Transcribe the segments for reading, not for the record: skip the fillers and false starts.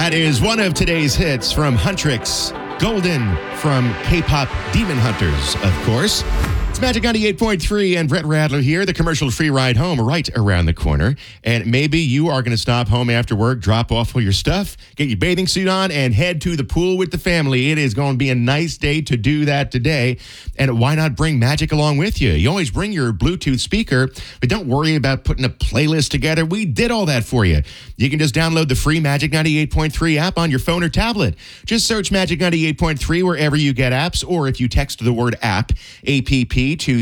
That is one of today's hits from Huntrix, Golden from K-pop Demon Hunters, of course. It's Magic 98.3 and Brett Radler here, the commercial-free ride home right around the corner. And maybe you are going to stop home after work, drop off all your stuff, get your bathing suit on, and head to the pool with the family. It is going to be a nice day to do that today. And why not bring Magic along with you? You always bring your Bluetooth speaker, but don't worry about putting a playlist together. We did all that for you. You can just download the free Magic 98.3 app on your phone or tablet. Just search Magic 98.3 wherever you get apps, or if you text the word app, APP, to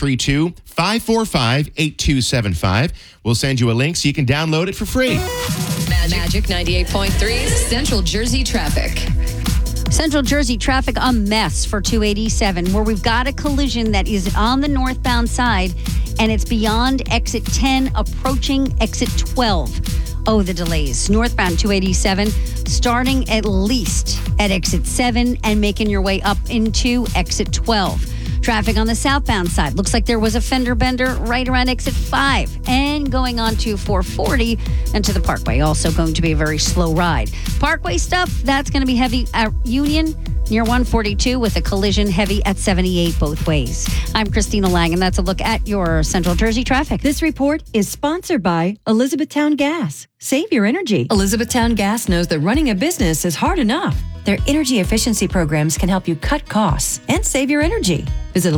732-545-8275. We'll send you a link so you can download it for free. Magic 98.3 Central Jersey traffic. Central Jersey traffic, a mess for 287, where we've got a collision that is on the northbound side, and it's beyond exit 10, approaching exit 12. Oh, the delays. Northbound 287, starting at least at exit 7 and making your way up into exit 12. Traffic on the southbound side. Looks like there was a fender bender right around exit 5 and going on to 440 and to the Parkway. Also going to be a very slow ride. Parkway stuff, that's going to be heavy at Union near 142 with a collision heavy at 78 both ways. I'm Christina Lang, and that's a look at your Central Jersey traffic. This report is sponsored by Elizabethtown Gas. Save your energy. Elizabethtown Gas knows that running a business is hard enough. Their energy efficiency programs can help you cut costs and save your energy. Visit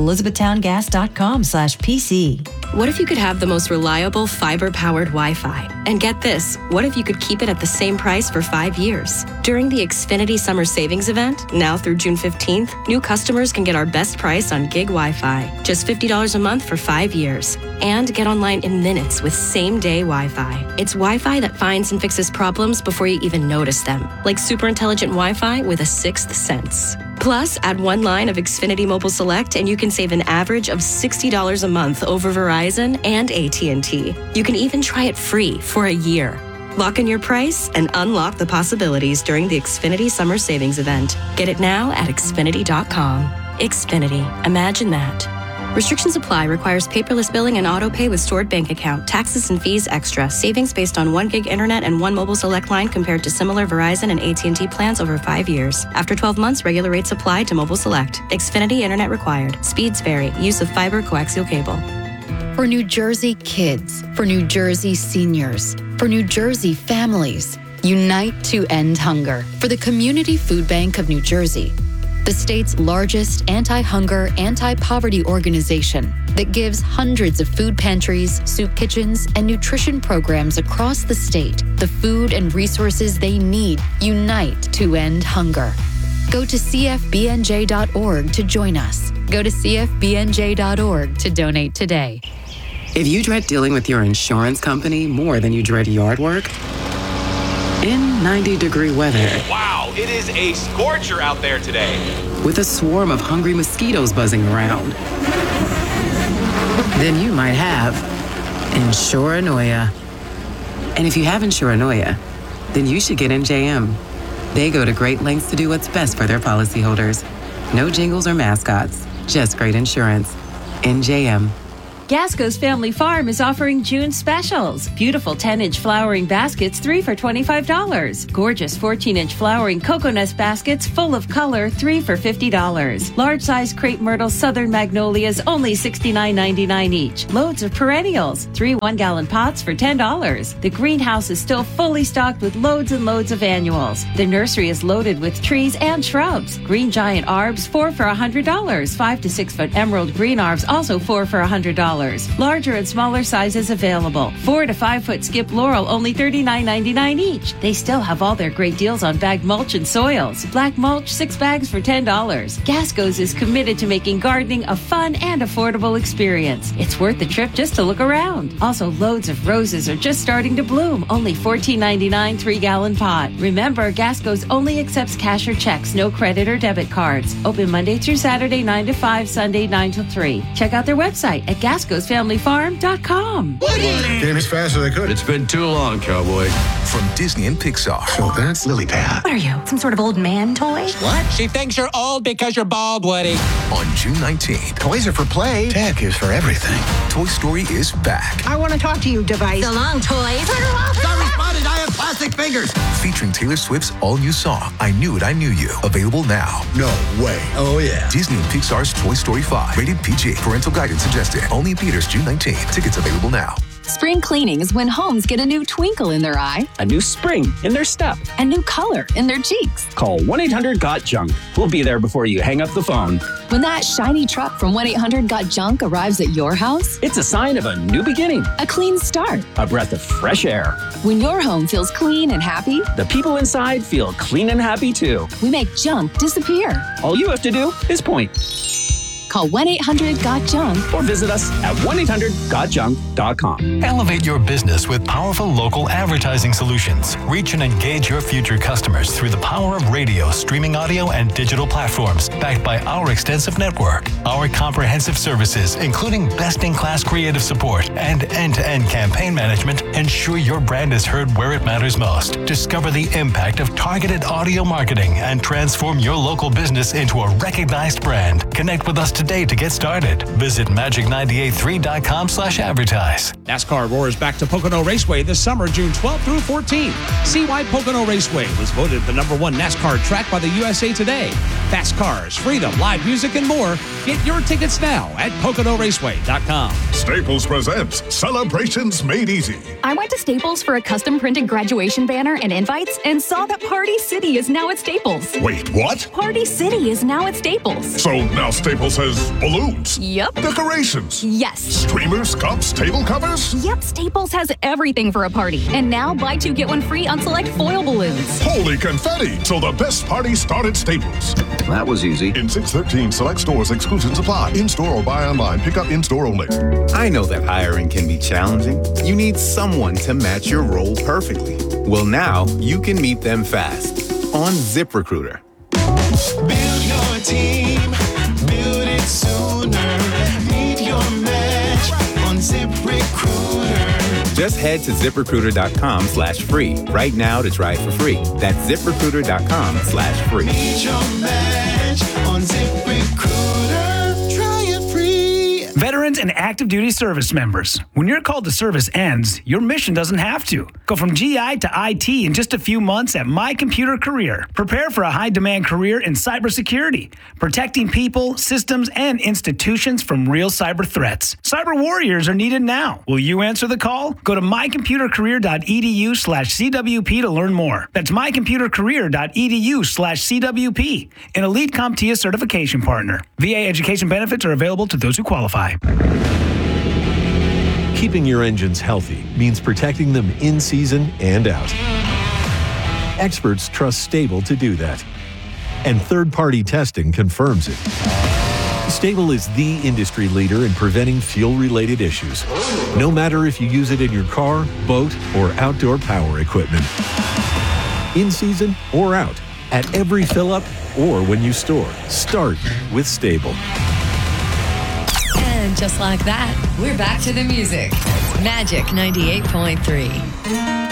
elizabethtowngas.com/PC. What if you could have the most reliable fiber-powered Wi-Fi? And get this, what if you could keep it at the same price for 5 years? During the Xfinity Summer Savings Event, now through June 15th, new customers can get our best price on gig Wi-Fi, just $50 a month for 5 years. And get online in minutes with same-day Wi-Fi. It's Wi-Fi that finds and fixes problems before you even notice them, like super intelligent Wi-Fi with a sixth sense. Plus, add one line of Xfinity Mobile Select and you can save an average of $60 a month over Verizon and AT&T. You can even try it free for a year. Lock in your price and unlock the possibilities during the Xfinity Summer Savings Event. Get it now at Xfinity.com. Xfinity. Imagine that. Restrictions apply. Requires paperless billing and auto pay with stored bank account. Taxes and fees extra. Savings based on 1 gig internet and 1 mobile select line compared to similar Verizon and AT&T plans over 5 years. After 12 months, regular rates apply to mobile select. Xfinity internet required. Speeds vary. Use of fiber coaxial cable. For New Jersey kids, for New Jersey seniors, for New Jersey families, unite to end hunger. For the Community Food Bank of New Jersey, the state's largest anti-hunger, anti-poverty organization that gives hundreds of food pantries, soup kitchens, and nutrition programs across the state the food and resources they need. Unite to end hunger. Go to cfbnj.org to join us. Go to cfbnj.org to donate today. If you dread dealing with your insurance company more than you dread yard work, in 90-degree weather, wow, it is a scorcher out there today. With a swarm of hungry mosquitoes buzzing around, then you might have Insuranoia. And if you have Insuranoia, then you should get NJM. They go to great lengths to do what's best for their policyholders. No jingles or mascots, just great insurance. NJM. Gasco's Family Farm is offering June specials. Beautiful 10-inch flowering baskets, 3 for $25. Gorgeous 14-inch flowering coconut baskets full of color, 3 for $50. Large-size crepe myrtle southern magnolias, only $69.99 each. Loads of perennials, 3 one-gallon pots for $10. The greenhouse is still fully stocked with loads and loads of annuals. The nursery is loaded with trees and shrubs. Green giant arbs, 4 for $100. 5 to 6 foot emerald green arbs, also 4 for $100. Larger and smaller sizes available. 4 to 5 foot skip laurel, only $39.99 each. They still have all their great deals on bagged mulch and soils. Black mulch, 6 bags for $10. Gasco's is committed to making gardening a fun and affordable experience. It's worth the trip just to look around. Also, loads of roses are just starting to bloom. Only $14.99 3-gallon pot. Remember, Gasco's only accepts cash or checks, no credit or debit cards. Open Monday through Saturday, 9 to 5, Sunday, 9 till 3. Check out their website at Gasco'sFamilyFarm.com. Came as fast as I could. It's been too long, cowboy. From Disney and Pixar. So that's Lily Pad. What are you, some sort of old man toy? What? She thinks you're old because you're bald, Woody. On June 19th, toys are for play. Tech is for everything. Toy Story is back. I want to talk to you, device. So long, toys. Sorry, spotted. I have plastic fingers. Featuring Taylor Swift's all-new song, I Knew It, I Knew You. Available now. No way. Oh, yeah. Disney and Pixar's Toy Story 5. Rated PG. Parental guidance suggested. Only in theaters June 19th. Tickets available now. Spring cleaning is when homes get a new twinkle in their eye, a new spring in their step, a new color in their cheeks. Call 1-800-GOT-JUNK. We'll be there before you hang up the phone. When that shiny truck from 1-800-GOT-JUNK arrives at your house, it's a sign of a new beginning, a clean start, a breath of fresh air. When your home feels clean and happy, the people inside feel clean and happy too. We make junk disappear. All you have to do is point. Call 1-800-GOT-JUNK or visit us at 1-800-GOT-JUNK.com. Elevate your business with powerful local advertising solutions. Reach and engage your future customers through the power of radio, streaming audio, and digital platforms, backed by our extensive network. Our comprehensive services, including best-in-class creative support and end-to-end campaign management, ensure your brand is heard where it matters most. Discover the impact of targeted audio marketing and transform your local business into a recognized brand. Connect with us today to get started. Visit magic983.com/advertise. NASCAR roars back to Pocono Raceway this summer, June 12th through 14th. See why Pocono Raceway was voted the #1 NASCAR track by the USA Today. Fast cars, freedom, live music, and more. Get your tickets now at PoconoRaceway.com. Staples presents Celebrations Made Easy. I went to Staples for a custom-printed graduation banner and invites and saw that Party City is now at Staples. Wait, what? Party City is now at Staples. So now Staples has balloons? Yep. Decorations? Yes. Streamers, cups, table covers? Yep, Staples has everything for a party. And now buy 2 get 1 free on select foil balloons. Holy confetti! So the best party start at Staples. That was easy. In 613 select stores, exclusions apply. In-store or buy online. Pick up in-store only. I know that hiring can be challenging. You need someone to match your role perfectly. Well, now you can meet them fast on ZipRecruiter. Build your team. Build it sooner. Meet your match on ZipRecruiter. Just head to ZipRecruiter.com/free right now to try it for free. That's ZipRecruiter.com/free. Meet your match on ZipRecruiter. Try it free. Veterans and active duty service members, when your call to service ends, your mission doesn't have to. Go from GI to IT in just a few months at My Computer Career. Prepare for a high-demand career in cybersecurity, protecting people, systems, and institutions from real cyber threats. Cyber warriors are needed now. Will you answer the call? Go to mycomputercareer.edu/CWP to learn more. That's mycomputercareer.edu/CWP, an Elite CompTIA certification partner. VA education benefits are available to those who qualify. Keeping your engines healthy means protecting them in season and out. Experts trust Stable to do that. And third-party testing confirms it. Stable is the industry leader in preventing fuel-related issues, no matter if you use it in your car, boat, or outdoor power equipment. In season or out, at every fill-up or when you store, start with Stable. And just like that, we're back to the music. Magic 98.3.